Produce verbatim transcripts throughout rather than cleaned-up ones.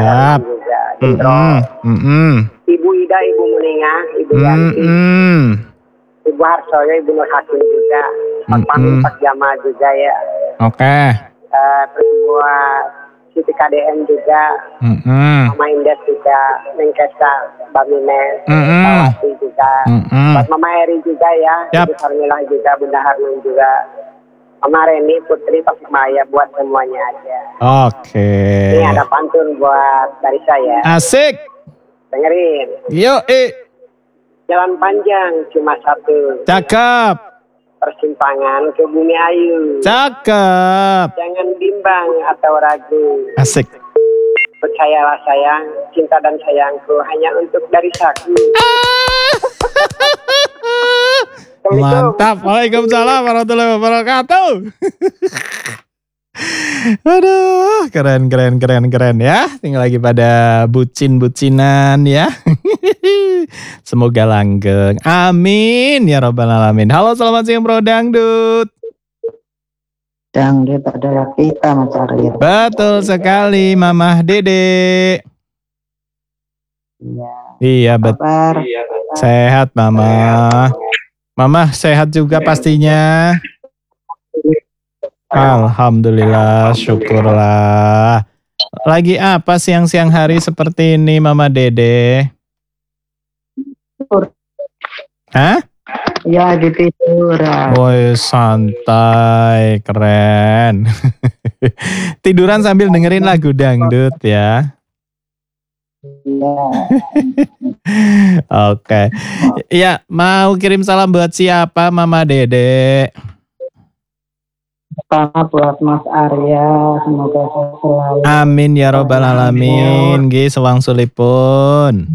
Siap. Juga. Mm-mm. Mm-mm. Ibu Ida, Ibu Muninga, Ibu Yanti, Mm-mm. Ibu Harsoyo, Ibu Nur Hakim juga, Pak Pamin, Pak Jamal juga ya. Oke. Okay. Uh, terus buat Siti K D M juga, Mm-mm. Mama Indah juga, Nengkesa, Bamine, Mm-mm. Tawati juga, Mm-mm. buat Mama Eri juga ya, Yap. Ibu Sarmilah juga, Bunda Harnun juga, Mama Reni, Putri, Pak Maya, buat semuanya aja. Oke. Okay. Ini ada pantun buat dari saya. Asik. Dengerin. Yo, eh. Jalan panjang cuma satu. Cakep. Persimpangan ke bumi ayu. Cakep. Jangan bimbang atau ragu. Asik. Percayalah sayang, cinta dan sayangku hanya untuk dari saku. Mantap. Waalaikumsalam warahmatullahi wabarakatuh. Aduh, keren, keren, keren, keren ya. Tinggal lagi pada bucin-bucinan ya. Semoga langgeng. Amin ya robbal alamin. Halo, selamat siang Bro Dangdut. Dangdut adalah kita Mas Arya. Betul sekali, Mamah Dede. Iya. Iya, betul. Sehat, Mama. Mama sehat juga pastinya. Alhamdulillah, syukurlah. Lagi apa siang-siang hari seperti ini, Mama Dede? Hah? Ya, di tiduran. Woi, santai, keren. Tiduran sambil dengerin lagu dangdut ya. Iya. Oke. Ya, mau kirim salam buat siapa, Mama Dede? Pertama buat Mas Arya, semoga selalu. Amin ya robbal alamin. Nggih, sewangsulipun.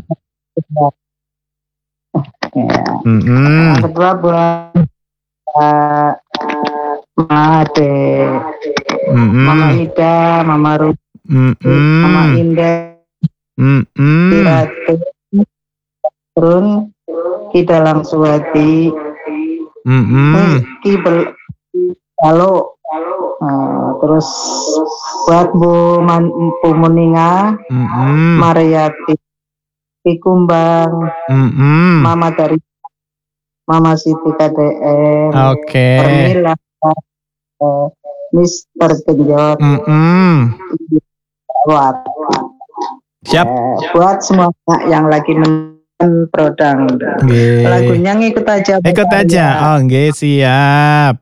Ya. Mm-mm. Kedua buat uh, Mama Ade, Mm-mm. Mama Ida, Mama Ruth, Mm-mm. Mama Indah, Mm-mm. Kiratu, Run, kita langsung hati. Mm-mm. Kibel lalu uh, terus buat Bu Man, Bu Muninga, Mm-mm. Mariati, Ki Kumbang, Mm-mm. Mama dari Mama Siti K D M, Oke. Permila, uh, Mister Genjot, Mm-mm. buat Siap. uh, buat semua yang lagi menonton Prodang. Nggih. Lagunya ngikut aja. Ikut aja. Oh, nggih, siap.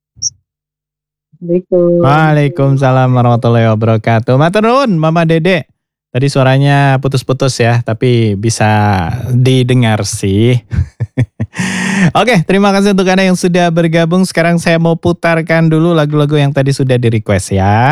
Waalaikumsalam warahmatullahi wabarakatuh. Matur nuwun Mama Dede. Tadi suaranya putus-putus ya, tapi bisa didengar sih. Oke, terima kasih untuk Anda yang sudah bergabung. Sekarang saya mau putarkan dulu lagu-lagu yang tadi sudah di request ya.